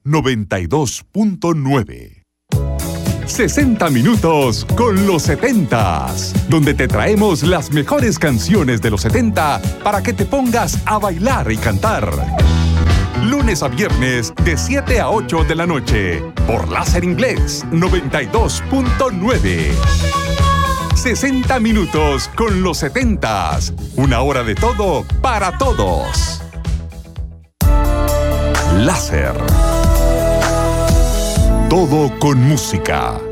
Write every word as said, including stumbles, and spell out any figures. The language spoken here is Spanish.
noventa y dos punto nueve. sesenta minutos con los setentas, donde te traemos las mejores canciones de los setenta para que te pongas a bailar y cantar. Lunes a viernes de siete a ocho de la noche por Láser Inglés noventa y dos punto nueve. sesenta minutos con los setentas. Una hora de todo para todos. Láser. Todo con música.